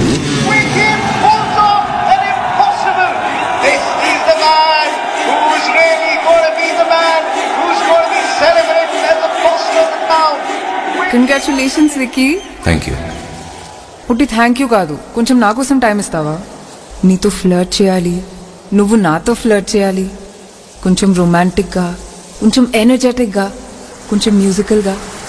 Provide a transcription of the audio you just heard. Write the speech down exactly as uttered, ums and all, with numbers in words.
We give also an impossible. This is the man who's really going to be the man who's going to be celebrated as the boss of the town. Congratulations Vicky. Thank you. పుట్టి thank you కాదు, కొంచెం నా కోసం time ఇస్తావా? నీతో flirt చేయాలి, నువ్వు నాతో ఫ్లర్ట్ చేయాలి. కొంచెం రొమాంటిక్గా, కొంచెం ఎనర్జెటిక్గా, కొంచెం మ్యూజికల్గా.